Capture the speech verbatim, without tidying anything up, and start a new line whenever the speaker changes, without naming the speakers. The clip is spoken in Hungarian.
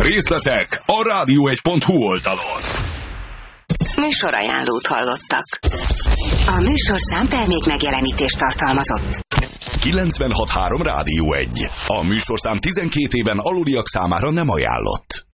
Részletek a rádió egy pont hu oldalon.
Műsorajánlót hallottak. A műsorszám termék megjelenítést tartalmazott.
kilencvenhat három Rádió egy. A műsorszám tizenkét éven aluliak számára nem ajánlott.